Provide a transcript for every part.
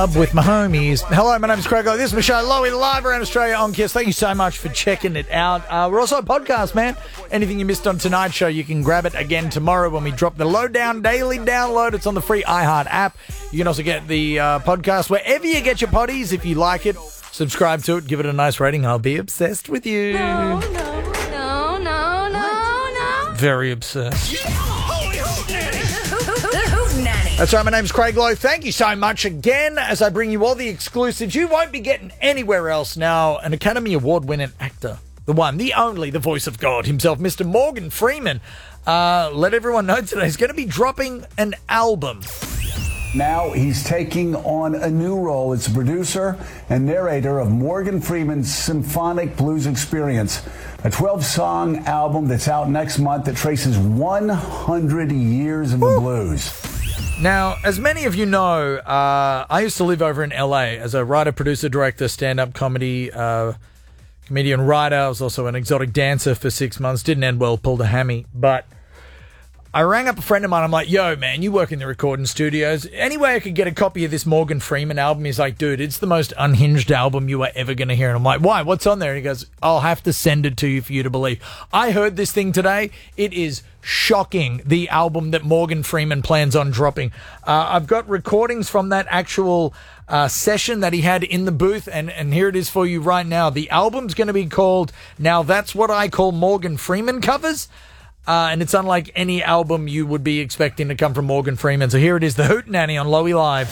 Up with my homies. Hello, my name is Craig. This is my show, Lowy, live around Australia on Kiss. Thank you so much for checking it out. We're also a podcast, man. Anything you missed on tonight's show, you can grab it again tomorrow when we drop the Lowdown Daily Download. It's on the free iHeart app. You can also get the podcast wherever you get your potties. If you like it, subscribe to it, give it a nice rating. I'll be obsessed with you. No. Very obsessed. Nanny. That's right, my name's Craig Lowe. Thank you so much again as I bring you all the exclusives you won't be getting anywhere else. Now, an Academy Award-winning actor, the one, the only, the voice of God himself, Mr. Morgan Freeman, let everyone know today he's going to be dropping an album. Now he's taking on a new role as producer and narrator of Morgan Freeman's Symphonic Blues Experience, a 12-song album that's out next month that traces 100 years of the blues. Now, as many of you know, I used to live over in LA as a writer, producer, director, stand-up comedy, comedian, writer. I was also an exotic dancer for 6 months. Didn't end well, pulled a hammy. But I rang up a friend of mine. I'm like, yo, man, you work in the recording studios. Any way I could get a copy of this Morgan Freeman album? He's like, dude, it's the most unhinged album you are ever going to hear. And I'm like, why? What's on there? And he goes, I'll have to send it to you for you to believe. I heard this thing today. It is shocking, the album that Morgan Freeman plans on dropping. I've got recordings from that actual session that he had in the booth, and here it is for you right now. The album's going to be called Now That's What I Call Morgan Freeman Covers. And it's unlike any album you would be expecting to come from Morgan Freeman. So here it is, The Hootenanny on Lowy Live.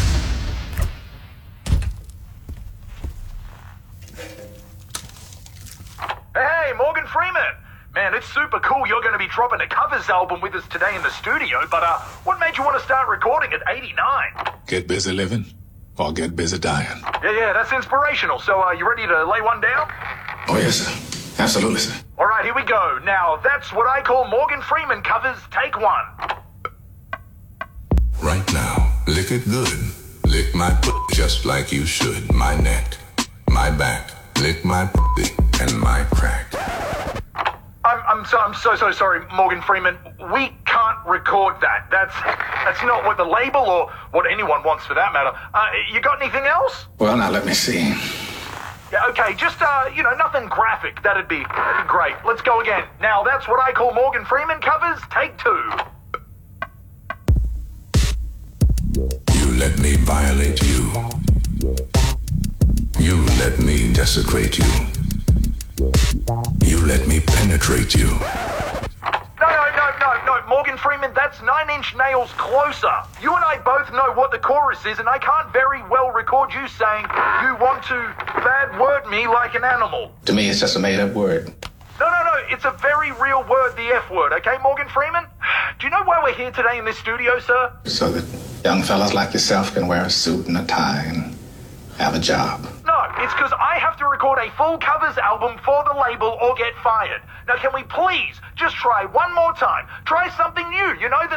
Hey, Morgan Freeman. Man, it's super cool you're going to be dropping a covers album with us today in the studio, but what made you want to start recording at 89? Get busy living or get busy dying. Yeah, that's inspirational. So, you ready to lay one down? Oh, yes, sir. Absolutely, sir. All right, here we go. Now, that's what I call Morgan Freeman covers. Take one. Right now, lick it good. Lick my just like you should. My neck, my back. Lick my and my crack. I'm so sorry, Morgan Freeman. We can't record that. That's not what the label or what anyone wants for that matter. You got anything else? Well, now let me see. Yeah, okay, just, nothing graphic. That'd be great. Let's go again. Now, that's what I call Morgan Freeman covers. Take two. You let me violate you. You let me desecrate you. You let me penetrate you. No, Morgan Freeman, that's 9 Inch Nails Closer. You and I both know what the chorus is, and I can't very well record you saying you want to bad word me like an animal. To me, it's just a made-up word. No, it's a very real word, the F word, okay, Morgan Freeman? Do you know why we're here today in this studio, sir? So that young fellas like yourself can wear a suit and a tie and have a job. No, it's because I have to record a full covers album for the label or get fired. Now, can we please just try one more time? Try something new, you know, that